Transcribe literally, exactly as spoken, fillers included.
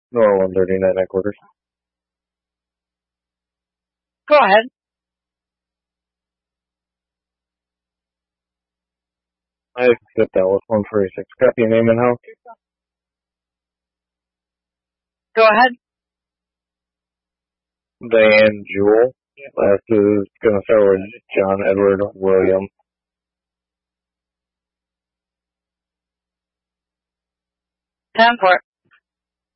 Nor one thirty-nine at quarters. Go ahead. I accept that with one forty-six. Copy your name and house. Go ahead. Diane Jewell. Last is going to start with John Edward William. Ten for it.